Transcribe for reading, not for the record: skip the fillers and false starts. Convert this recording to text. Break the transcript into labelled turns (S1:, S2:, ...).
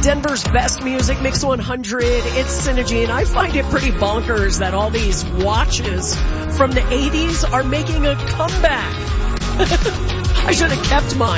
S1: Denver's best music, Mix 100. It's Synergy, and I find it pretty bonkers that all these watches from the 80s are making a comeback. I should have kept mine.